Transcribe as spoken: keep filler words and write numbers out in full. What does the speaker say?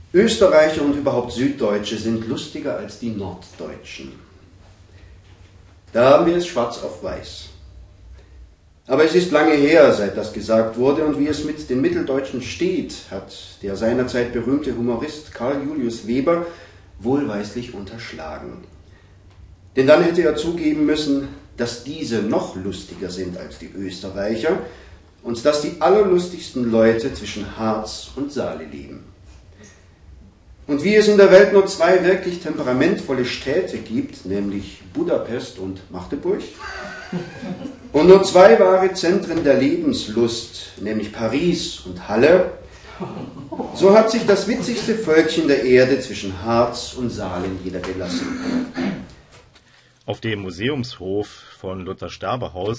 Österreicher und überhaupt Süddeutsche sind lustiger als die Norddeutschen. Da haben wir es schwarz auf weiß. Aber es ist lange her, seit das gesagt wurde, und wie es mit den Mitteldeutschen steht, hat der seinerzeit berühmte Humorist Karl Julius Weber wohlweislich unterschlagen. Denn dann hätte er zugeben müssen, dass diese noch lustiger sind als die Österreicher und dass die allerlustigsten Leute zwischen Harz und Saale leben. Und wie es in der Welt nur zwei wirklich temperamentvolle Städte gibt, nämlich Budapest und Magdeburg, und nur zwei wahre Zentren der Lebenslust, nämlich Paris und Halle, so hat sich das witzigste Völkchen der Erde zwischen Harz und Saale niedergelassen. Auf dem Museumshof von Luther Sterbehaus